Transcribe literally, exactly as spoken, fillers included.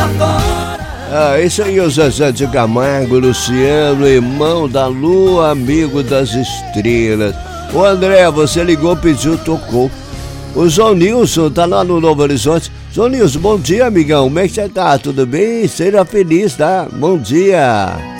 Ah, isso aí, o Zezé de Camargo, Luciano, irmão da lua, amigo das estrelas. O André, você ligou, pediu, tocou. O João Nilson tá lá no Novo Horizonte. João Nilson, bom dia, amigão. Como é que você tá? Tudo bem? Seja feliz, tá? Bom dia.